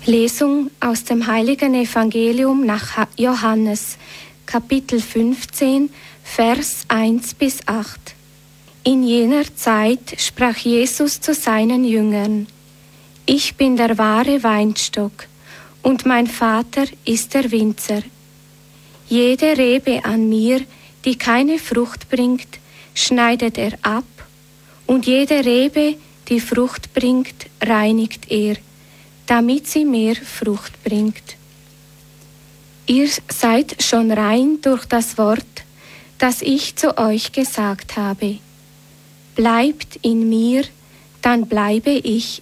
Lesung aus dem Heiligen Evangelium nach Johannes, Kapitel 15, Vers 1-8. In jener Zeit sprach Jesus zu seinen Jüngern: Ich bin der wahre Weinstock, und mein Vater ist der Winzer. Jede Rebe an mir, die keine Frucht bringt, schneidet er ab, und jede Rebe, die Frucht bringt, reinigt er, damit sie mehr Frucht bringt. Ihr seid schon rein durch das Wort, das ich zu euch gesagt habe. Bleibt in mir, dann bleibe ich